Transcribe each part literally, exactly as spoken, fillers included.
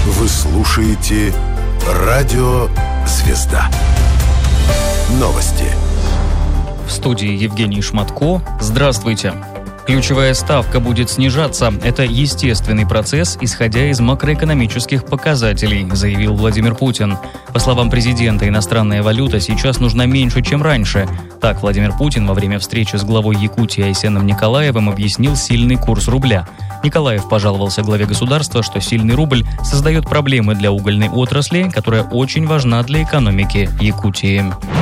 Вы слушаете Радио Звезда. Новости. В студии Евгений Шматко. Здравствуйте. Ключевая ставка будет снижаться. Это естественный процесс, исходя из макроэкономических показателей, заявил Владимир Путин. По словам президента, иностранная валюта сейчас нужна меньше, чем раньше. Так Владимир Путин во время встречи с главой Якутии Айсеном Николаевым объяснил сильный курс рубля. Николаев пожаловался главе государства, что сильный рубль создает проблемы для угольной отрасли, которая очень важна для экономики Якутии.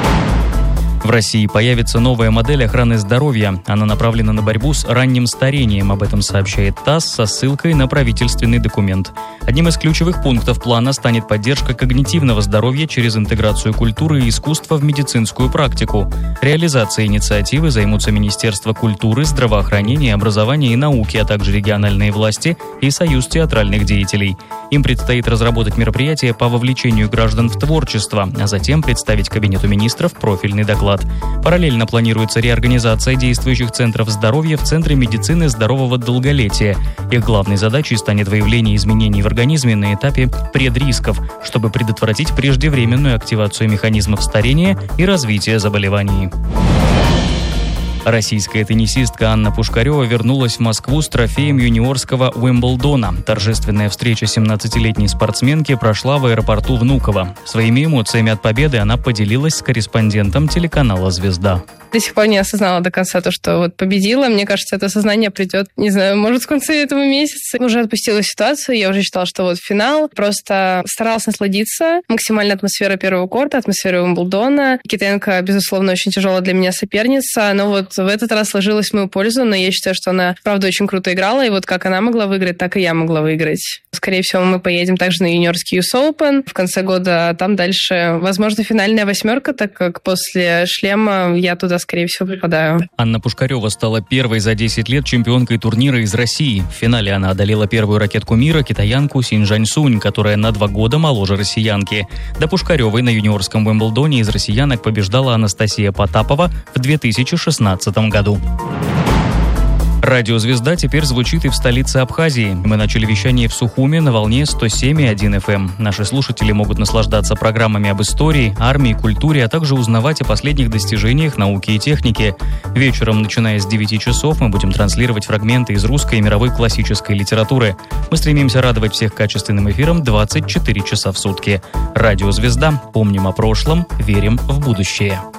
В России появится новая модель охраны здоровья. Она направлена на борьбу с ранним старением. Об этом сообщает ТАСС со ссылкой на правительственный документ. Одним из ключевых пунктов плана станет поддержка когнитивного здоровья через интеграцию культуры и искусства в медицинскую практику. Реализацией инициативы займутся Министерство культуры, здравоохранения, образования и науки, а также региональные власти и Союз театральных деятелей. Им предстоит разработать мероприятия по вовлечению граждан в творчество, а затем представить Кабинету министров профильный доклад. Параллельно планируется реорганизация действующих центров здоровья в Центре медицины здорового долголетия. Их главной задачей станет выявление изменений в организме на этапе предрисков, чтобы предотвратить преждевременную активацию механизмов старения и развития заболеваний. Российская теннисистка Анна Пушкарева вернулась в Москву с трофеем юниорского Уимблдона. Торжественная встреча семнадцатилетней спортсменки прошла в аэропорту Внуково. Своими эмоциями от победы она поделилась с корреспондентом телеканала «Звезда». До сих пор не осознала до конца то, что вот победила. Мне кажется, это осознание придет, не знаю, может, в конце этого месяца. Уже отпустила ситуацию, я уже считала, что вот финал. Просто старалась насладиться. Максимальная атмосфера первого корта, атмосфера Уимблдона. Китаенко, безусловно, очень тяжелая для меня соперница, но вот в этот раз сложилось в мою пользу, но я считаю, что она, правда, очень круто играла, и вот как она могла выиграть, так и я могла выиграть. Скорее всего, мы поедем также на юниорский ю эс Open в конце года, а там дальше, возможно, финальная восьмерка, так как после шлема я туда, скорее всего, попадаю. Анна Пушкарева стала первой за десять лет чемпионкой турнира из России. В финале она одолела первую ракетку мира, китаянку Синь Жань-Сунь, которая на два года моложе россиянки. До Пушкаревой на юниорском Уимблдоне из россиянок побеждала Анастасия Потапова в две тысячи шестнадцатом году. Радио «Звезда» теперь звучит и в столице Абхазии. Мы начали вещание в Сухуме на волне сто семь и один эф эм. Наши слушатели могут наслаждаться программами об истории, армии, культуре, а также узнавать о последних достижениях науки и техники. Вечером, начиная с девяти часов, мы будем транслировать фрагменты из русской и мировой классической литературы. Мы стремимся радовать всех качественным эфиром двадцать четыре часа в сутки. Радио «Звезда». Помним о прошлом, верим в будущее.